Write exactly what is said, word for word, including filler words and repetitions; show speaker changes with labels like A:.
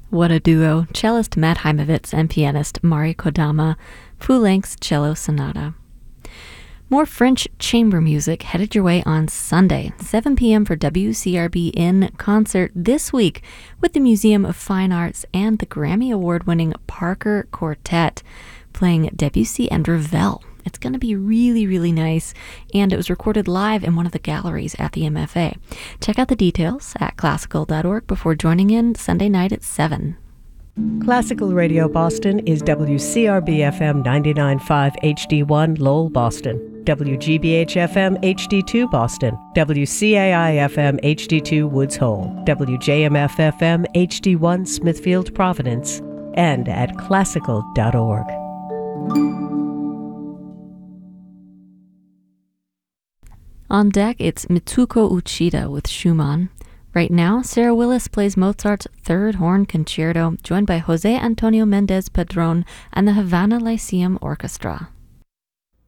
A: What a duo. Cellist Matt Heimovitz and pianist Mari Kodama, full-length cello sonata. More French chamber music headed your way on Sunday, seven p.m. for W C R B in concert this week with the Museum of Fine Arts and the Grammy Award-winning Parker Quartet playing Debussy and Ravel. It's going to be really, really nice, and it was recorded live in one of the galleries at the M F A. Check out the details at classical dot org before joining in Sunday night at seven.
B: Classical Radio Boston is W C R B F M ninety-nine point five H D one Lowell, Boston, W G B H F M H D two Boston, W C A I F M H D two Woods Hole, W J M F F M H D one Smithfield, Providence, and at classical dot org.
A: On deck, it's Mitsuko Uchida with Schumann. Right now, Sarah Willis plays Mozart's Third Horn Concerto, joined by Jose Antonio Mendez Padron and the Havana Lyceum Orchestra.